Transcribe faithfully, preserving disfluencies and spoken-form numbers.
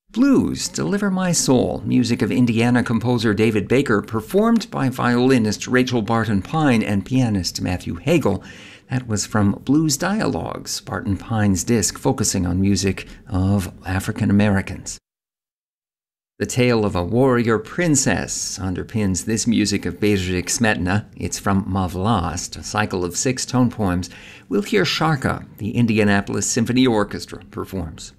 Blues, Deliver My Soul, music of Indiana composer David Baker, performed by violinist Rachel Barton Pine and pianist Matthew Hagel. That was from Blues Dialogues, Barton Pine's disc focusing on music of African Americans. The tale of a warrior princess underpins this music of Bedřich Smetana. It's from Mavlast, a cycle of six tone poems. We'll hear Sharka, the Indianapolis Symphony Orchestra performs.